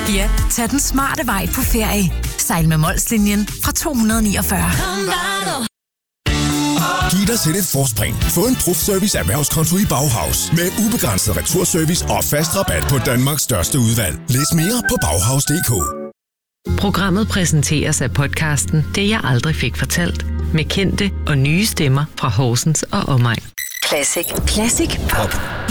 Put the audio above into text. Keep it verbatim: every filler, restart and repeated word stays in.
Ja, tag den smarte vej på ferie. Sejl med Molslinjen fra to hundrede niogfyrre. Giv dig selv et forspring. Få en Profservice erhvervskonto i Bauhaus. Med ubegrænset returservice og fast rabat på Danmarks største udvalg. Læs mere på bauhaus punktum d k. Programmet præsenteres af podcasten Det jeg aldrig fik fortalt. Med kendte og nye stemmer fra Horsens og omegn. Classic. Classic Pop.